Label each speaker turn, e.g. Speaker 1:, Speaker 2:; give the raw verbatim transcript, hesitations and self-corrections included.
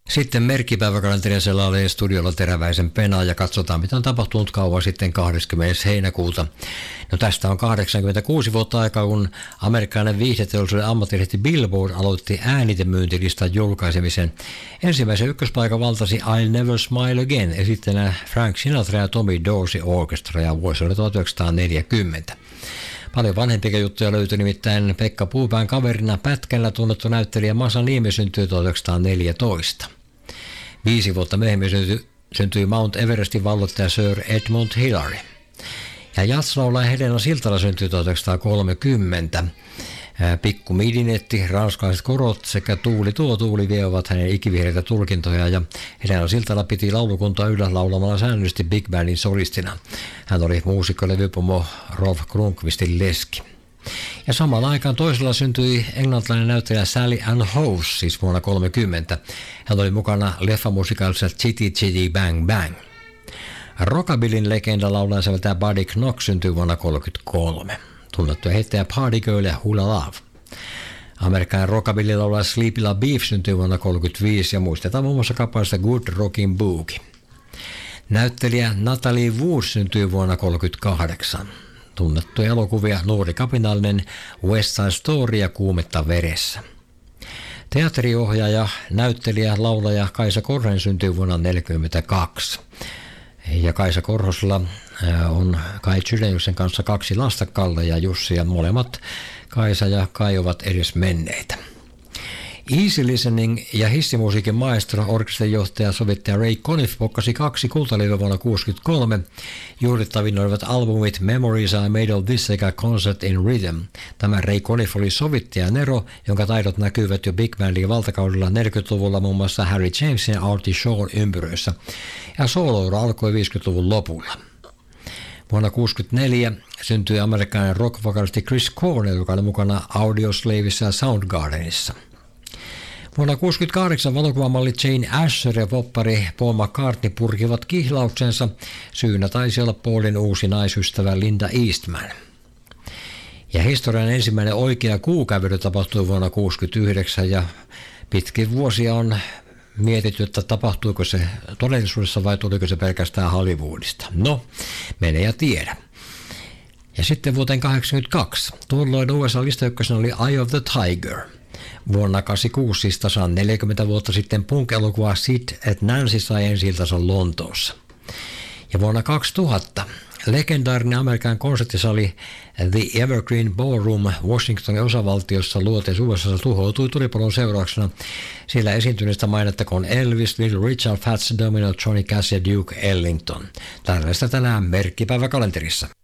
Speaker 1: Sitten merkkipäiväkalenteria selailee studiolla Teräväisen Pena ja katsotaan mitä on tapahtunut kauan sitten kahdeskymmenes heinäkuuta. No tästä on kahdeksankymmentäkuusi vuotta aikaa, kun amerikkalainen viihdeteollisuuden ammattilehti Billboard aloitti äänitemyyntilistan julkaisemisen. Ensimmäisen ykköspaikan valtasi I'll Never Smile Again esittänä Frank Sinatra ja Tommy Dorsey Orchestra ja vuosi oli tuhatyhdeksänsataaneljäkymmentä. Paljon vanhempia juttuja löytyi, nimittäin Pekka Puupään kaverina pätkällä tunnettu näyttelijä Masa Niemi syntyi tuhatyhdeksänsataaneljätoista. Viisi vuotta myöhemmin syntyi, syntyi Mount Everestin valloittaja Sir Edmund Hillary. Ja jatslaulaja Helena Siltala syntyi tuhatyhdeksänsataakolmekymmentä. Pikku Midinetti, ranskalaiset korot sekä Tuuli tuo Tuuli vievät hänen ikivihreitä tulkintoja ja Helena Siltala piti laulukuntaa yllä laulamalla säännöllisesti Big Bandin solistina. Hän oli muusikko levypomo Rolf Kronqvistin leski. Ja samaan aikaan toisella syntyi englantilainen näyttelijä Sally Ann Howes, siis vuonna tuhatyhdeksänsataakolmekymmentä. Hän oli mukana leffamusikaalissa Chitty Chitty Bang Bang. Rockabillyn legenda laulaja säveltäjä Buddy Knox syntyi vuonna tuhatyhdeksänsataakolmekymmentäkolme. Tunnettuja heittäjä Party Girl ja Hula Love. Amerikkalainen rockabilly laulaja Sleepy La Beef syntyi vuonna tuhatyhdeksänsataakolmekymmentäviisi ja muistetaan muun muassa kappaleesta Good Rockin' Boogie. Näyttelijä Natalie Wood syntyi vuonna tuhatyhdeksänsataakahdeksan. Tunnettuja elokuvia Nuori kapinallinen, West Side Story ja Kuumetta veressä. Teatteriohjaaja, näyttelijä, laulaja Kaisa Korhonen syntyi vuonna tuhatyhdeksänsataaneljäkymmentäkaksi. Ja Kaisa Korhosella on Kai Chydeniuksen kanssa kaksi lasta, Kalle ja Jussi, ja molemmat Kaisa ja Kai ovat edes menneitä. Easy Listening ja hissimusiikin maestro, orkesterijohtaja, sovittaja Ray Conniff pokkasi kaksi kultalevyä vuonna tuhatyhdeksänsataakuusikymmentäkolme. Juhlittavin olivat albumit Memories I Made of This sekä Concert in Rhythm. Tämä Ray Conniff oli sovittaja Nero, jonka taidot näkyvät jo Big Bandin valtakaudella neljäkymmentäluvulla muun muassa Harry Jamesin ja Artie Shawn ympyröissä. Ja sooloura alkoi viidenkymmenenluvun lopulla. Vuonna tuhatyhdeksänsataakuusikymmentäneljä syntyi amerikkalainen rock-vokalisti Chris Cornell, joka oli mukana Audioslavissa ja Soundgardenissa. Vuonna tuhatyhdeksänsataakuusikymmentäkahdeksan valokuvaamalli Jane Asher ja poppari Paul McCartney purkivat kihlauksensa. Syynä taisi olla Paulin uusi naisystävä Linda Eastman. Ja historian ensimmäinen oikea kuukävely tapahtui vuonna tuhatyhdeksänsataakahdeksankymmentäyhdeksän ja pitkin vuosia on mietitty, että tapahtuiko se todellisuudessa vai tuliko se pelkästään Hollywoodista. No, mene ja tiedä. Ja sitten vuoteen kahdeksankymmentäkaksi. Tuolloin U S A-listaykkösenä oli Eye of the Tiger. Vuonna kahdeksankymmentäkuusi, siis tasan neljäkymmentä vuotta sitten, punk-elokuva Sid et Nancy sai ensi-iltansa Lontoossa. Ja vuonna kaksituhatta legendaarinen Amerikan konserttisali The Evergreen Ballroom Washingtonin osavaltiossa luoteessa U S A:ssa tuhoutui tulipalon seurauksena. Siellä esiintyneistä mainittakoon Elvis, Little Richard, Fats Domino, Johnny Cash ja Duke Ellington. Tällaista tänään merkkipäiväkalenterissa.